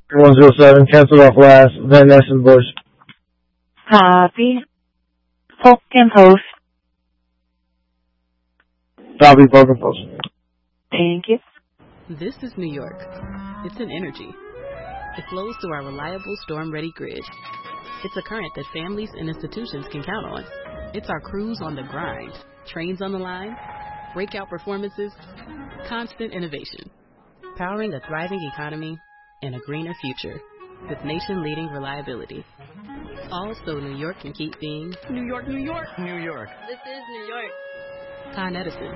107, cancel off last, Van Ness and Bush. Copy. Polk and Post. Copy, Polk and Post. Thank you. This is New York. It's an energy. It flows through our reliable storm-ready grid. It's a current that families and institutions can count on. It's our crews on the grind, trains on the line, breakout performances, constant innovation, powering a thriving economy and a greener future with nation-leading reliability. All so New York can keep being New York, New York. New York. This is New York. Con Edison.